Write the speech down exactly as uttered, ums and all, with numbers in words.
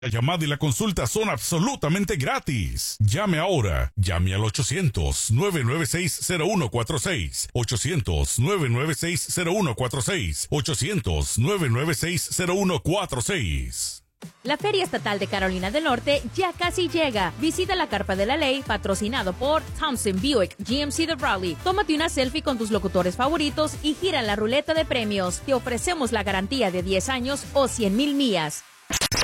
La llamada y la consulta son absolutamente gratis. Llame ahora. Llame al ochocientos, nueve nueve seis, cero uno cuatro seis. ochocientos, nueve nueve seis, cero uno cuatro seis. ochocientos, nueve nueve seis, cero uno cuatro seis. La Feria Estatal de Carolina del Norte ya casi llega. Visita la Carpa de la Ley, patrocinado por Thompson Buick G M C de Raleigh. Tómate una selfie con tus locutores favoritos y gira la ruleta de premios. Te ofrecemos la garantía de diez años o cien mil millas.